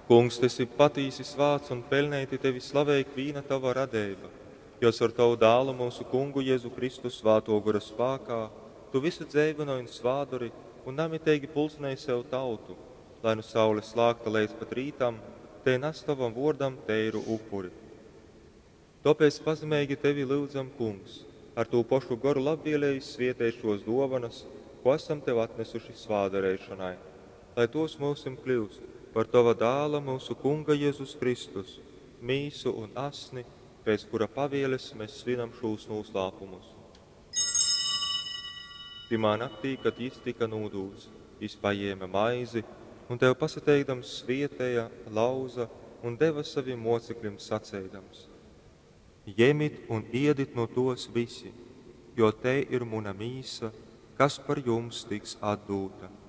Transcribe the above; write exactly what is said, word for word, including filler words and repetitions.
Kungs, tas ir patīsis vārds un pelnēti tevi slavēt vīna tava radība, jo ar tavu dālu mūsu kungu Jēzu Kristu svāto gara spēkā, tu visu dzēvinoji un svādori un namitēgi pulcināji sev tautu, lai nu saules slāgta līdz pat rītam, te nes tavam vordam teiru upuri. Tāpēc pazemīgi tevi lūdzam, kungs, ar to pašu garu labvēlēji svietēji šos dāvanas, ko esam tev atnesuši svādarēšanai, lai tos mūsim kļūst par tava dāla mūsu kunga Jēzus Kristus, mīsu un asni, pēc kura pavēles mēs svinam šos noslēpumus. Pirmā naktī, kad jis tika nūdūts, jis paņēma maizi un tev pasateikdams svietēja, lauza un deva saviem mocekļiem sacēdams: Ņemiet un ēdiet no tos visi, jo te ir mana mīsa, kas par jums tiks atdota.